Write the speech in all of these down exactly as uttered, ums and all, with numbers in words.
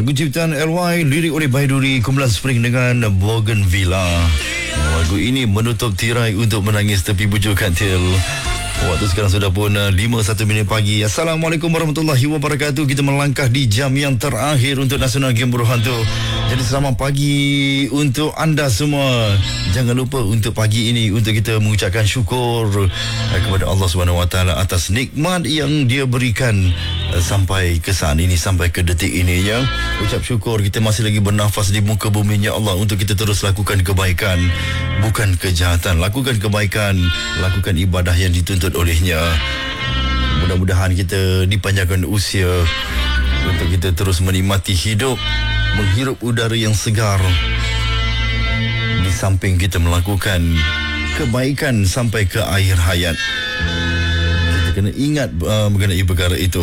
Lagu ciptaan L Y, lirik oleh Baiduri, kumpulan Spring dengan Bougainvillea. Lagu ini menutup tirai untuk menangis tepi bujur katil. Waktu sekarang sudah pun uh, lima satu minit pagi. Assalamualaikum warahmatullahi wabarakatuh. Kita melangkah di jam yang terakhir untuk Nasional Game Berhantu. Jadi selamat pagi untuk anda semua. Jangan lupa untuk pagi ini untuk kita mengucapkan syukur uh, kepada Allah Subhanahu Wa Taala atas nikmat yang Dia berikan uh, sampai ke saat ini, sampai ke detik ini ya. Ucap syukur kita masih lagi bernafas di muka bumi ya Allah, untuk kita terus lakukan kebaikan, bukan kejahatan. Lakukan kebaikan, lakukan ibadah yang dituntut olehnya. Mudah-mudahan kita dipanjangkan usia untuk kita terus menikmati hidup, menghirup udara yang segar, di samping kita melakukan kebaikan sampai ke akhir hayat. Kita kena ingat uh, mengenai perkara itu.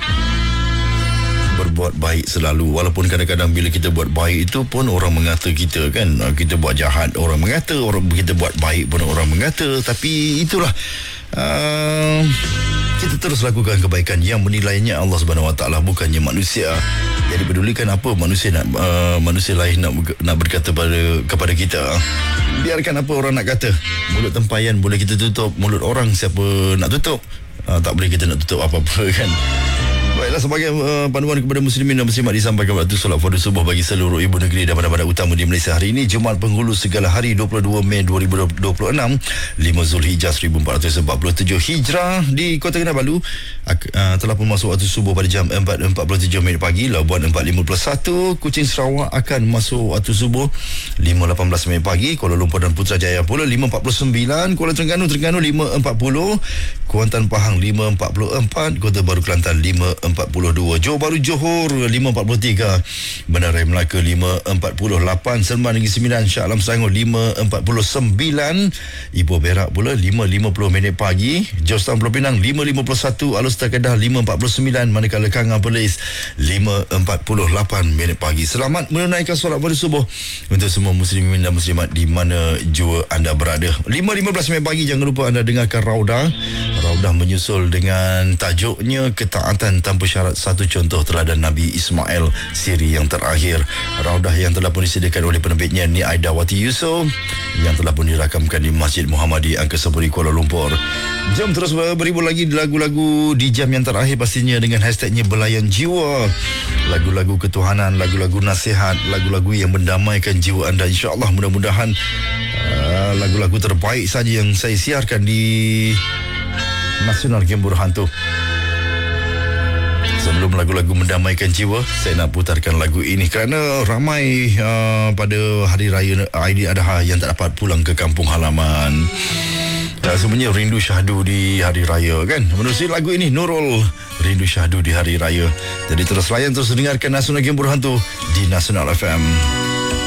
Berbuat baik selalu, walaupun kadang-kadang bila kita buat baik itu pun orang mengata kita kan, kita buat jahat orang mengata, orang kita buat baik pun orang mengata. Tapi itulah, uh, kita terus lakukan kebaikan yang menilainya Allah Subhanahu Wa Taala, bukannya manusia. Jadi pedulikan apa manusia nak uh, manusia lain nak nak berkata pada kepada kita. Biarkan apa orang nak kata. Mulut tempayan boleh kita tutup, mulut orang siapa nak tutup, uh, tak boleh kita nak tutup apa-apa kan. Baiklah, sebagai uh, panduan kepada muslimin dan muslimat disampaikan waktu solat fardu subuh bagi seluruh ibu negeri dan bandar-bandar utama di Malaysia hari ini, Jumaat Penghulu segala hari, dua puluh dua Mei dua ribu dua puluh enam, lima Zulhijjah seribu empat ratus empat puluh tujuh Hijrah. Di Kota Kinabalu uh, telah pun masuk waktu subuh pada jam empat empat puluh tujuh minit pagi. Labuan empat lima puluh satu, Kuching Sarawak akan masuk waktu subuh lima lapan belas minit pagi. Kuala Lumpur dan Putrajaya pula lima empat puluh sembilan. Kuala Terengganu Terengganu lima empat puluh. Kuantan Pahang lima empat puluh empat. Kota Baru Kelantan lima empat puluh dua. Johor Bahru Johor lima empat puluh tiga. Bandaraya Melaka lima empat puluh lapan. Seremban Negeri Sembilan, Shah Alam Selangor lima empat puluh sembilan. Ibu Perak pula lima lima puluh minit pagi. Georgetown Pulau Pinang lima lima puluh satu. Alustar Kedah lima empat puluh sembilan. Manakala Kangan Perlis lima empat puluh lapan minit pagi. Selamat menunaikan solat fardu subuh untuk semua muslimin dan muslimat di mana jua anda berada. lima lima belas minit pagi, jangan lupa anda dengarkan Raudah. Raudah menyusul dengan tajuknya Ketaatan Tanpa Syarat, satu contoh teladan Nabi Ismail, siri yang terakhir. Raudah yang telah pun disediakan oleh penerbitnya Ni Aidawati Yusof, yang telah pun dirakamkan di Masjid Muhammadi Angkasa Puri Kuala Lumpur. Jom terus beribu lagi lagu-lagu di jam yang terakhir, pastinya dengan hashtagnya Belayan Jiwa. Lagu-lagu ketuhanan, lagu-lagu nasihat, lagu-lagu yang mendamaikan jiwa anda. InsyaAllah mudah-mudahan uh, lagu-lagu terbaik saja yang saya siarkan di Nasional Game Berhantu. Sebelum lagu-lagu mendamaikan jiwa, saya nak putarkan lagu ini kerana ramai uh, pada hari raya Aidiladha yang tak dapat pulang ke kampung halaman. Dan sebenarnya rindu syahdu di hari raya kan. Menerusi lagu ini Nurul, rindu syahdu di hari raya. Jadi terus layan, terus dengarkan Nasional Game Berhantu di Nasional F M.